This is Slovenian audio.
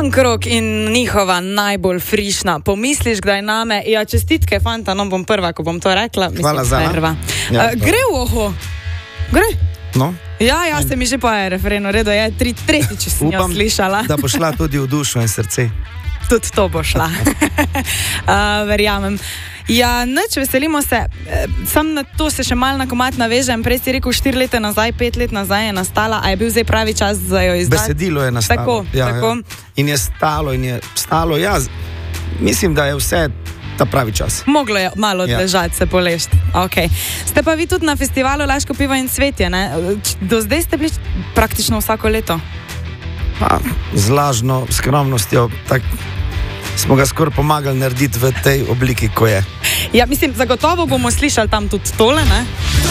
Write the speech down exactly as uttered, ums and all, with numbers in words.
Punk rock in njihova najbolj frišna. Pomisliš, kdaj name? Ja, čestitke, fanta, no bom prva, ko bom to rekla. Mislim, hvala za prva. Ja, uh, gre v oho. Gre. No. Ja, ja, se mi že poje refereno, redo je, tri, tretjič sem jo slišala. Da bo šla tudi v dušo in srce. Tudi to bo šla. uh, verjamem. Ja, neč, veselimo se. Sam na to se še malo na komad navežem. Prej si rekel, štiri leta nazaj, pet let nazaj je nastala, a je bil zdaj pravi čas za jo izdati? Besedilo je nastalo. Tako, ja, tako. Ja. In je stalo, in je stalo. Ja, mislim, da je vse ta pravi čas. Moglo je malo odležati, ja. Se polešti. Okay. Ste pa vi tudi na festivalu Laško pivo in cvetje, ne? Do zdaj ste bili praktično vsako leto? Pa, z lažno skromnostjo, tako smo ga skoraj pomagali narediti v tej obliki, ko je. Ja, mislim, zagotovo bomo slišali tam tudi tole, ne?